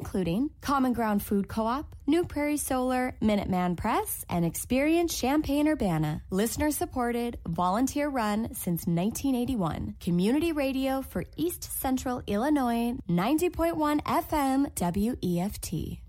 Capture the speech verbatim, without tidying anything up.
including Common Ground Food Co-op, New Prairie Solar, Minuteman Press, and Experience Champaign-Urbana. Listener supported, volunteer run since nineteen eighty-one. Community radio for East Central Illinois, ninety point one F M W E F T.